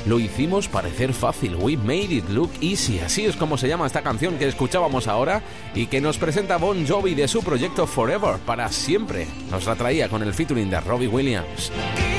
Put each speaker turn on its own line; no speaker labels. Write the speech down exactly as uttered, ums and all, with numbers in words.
lo hicimos parecer fácil. We made it look easy. Así es como se llama esta canción que escuchábamos ahora y que nos presenta Bon Jovi de su proyecto Forever, para siempre. Nos la traía con el featuring de Robbie Williams.